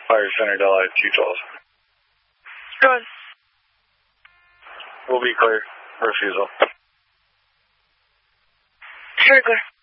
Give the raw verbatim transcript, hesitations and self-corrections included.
Fire Center, Delhi, two twelve. Go ahead. We'll be clear. Refusal. Very clear.